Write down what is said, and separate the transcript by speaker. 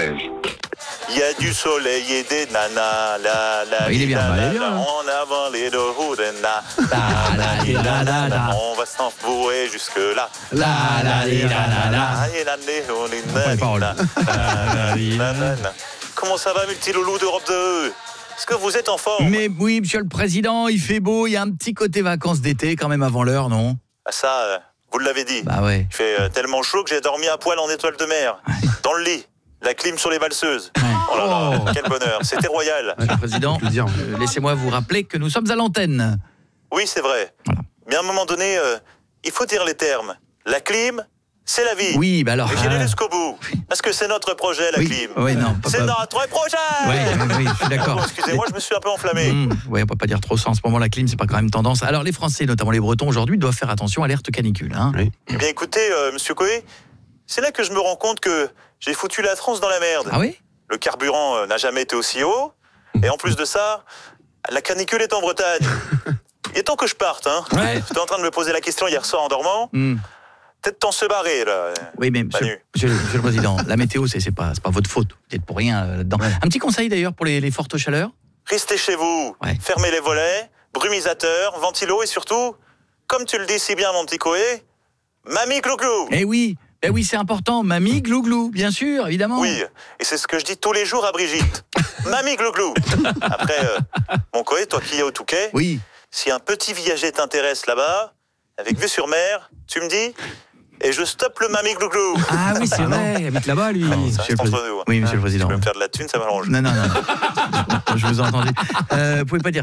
Speaker 1: neige.
Speaker 2: Il y a du soleil et des nanas,
Speaker 3: Il est bien,
Speaker 2: la,
Speaker 3: il est bien.
Speaker 2: en avant les deux roues de na, on va s'en fourrer jusque là. Comment ça va, multiloulou d'Europe 2? Est-ce que vous êtes en forme?
Speaker 3: Mais oui, monsieur le président, il fait beau, il y a un petit côté vacances d'été quand même avant l'heure, non?
Speaker 2: Ah ça, vous l'avez dit.
Speaker 3: Bah ouais.
Speaker 2: Il fait tellement chaud que j'ai dormi à poil en étoile de mer. Dans le lit. La clim sur les valseuses. Oh là là, quel bonheur. C'était royal.
Speaker 3: Monsieur le président, laissez-moi vous rappeler que nous sommes à l'antenne.
Speaker 2: Oui, c'est vrai.
Speaker 3: Voilà.
Speaker 2: Mais à un moment donné, il faut dire les termes. La clim, c'est la vie.
Speaker 3: Oui, bah alors...
Speaker 2: Et j'irai jusqu'au bout. Parce que c'est notre projet, la clim.
Speaker 3: Oui, non.
Speaker 2: C'est notre projet.
Speaker 3: Oui, je suis d'accord.
Speaker 2: Oh, excusez-moi, je me suis un peu enflammé.
Speaker 3: Oui, on peut pas dire trop ça en ce moment, la clim, c'est pas quand même tendance. Alors les Français, notamment les Bretons, aujourd'hui, doivent faire attention, alerte canicule. Hein.
Speaker 4: Oui.
Speaker 2: Eh bien écoutez, monsieur Coé, c'est là que je me rends compte que j'ai foutu la France dans la merde.
Speaker 3: Ah oui?
Speaker 2: Le carburant n'a jamais été aussi haut. Et en plus de ça, la canicule est en Bretagne. Il est temps que je parte, hein.
Speaker 3: Ouais.
Speaker 2: J'étais en train de me poser la question hier soir en dormant. Peut-être temps de se barrer, là.
Speaker 3: Oui, mais monsieur le président, la météo, c'est pas votre faute. Vous êtes pour rien là-dedans. Ouais. Un petit conseil d'ailleurs pour les fortes chaleurs.
Speaker 2: Restez chez vous.
Speaker 3: Ouais.
Speaker 2: Fermez les volets, brumisateur, ventilo et surtout, comme tu le dis si bien, mon petit Coé, mamie glouglou.
Speaker 3: Eh oui, c'est important. Mamie glouglou, bien sûr, évidemment.
Speaker 2: Oui, et c'est ce que je dis tous les jours à Brigitte. Mamie glouglou. Après, mon Coé, toi qui es au Touquet,
Speaker 3: oui.
Speaker 2: Si un petit viager t'intéresse là-bas, avec vue sur mer, tu me dis, et je stoppe le mamie glouglou.
Speaker 3: Ah oui, c'est vrai, il habite là-bas, lui.
Speaker 2: Ça reste entre nous.
Speaker 3: Oui, monsieur le président.
Speaker 2: Tu peux me faire de la thune, ça m'arrange.
Speaker 3: Non. Je vous ai entendu. Vous pouvez pas dire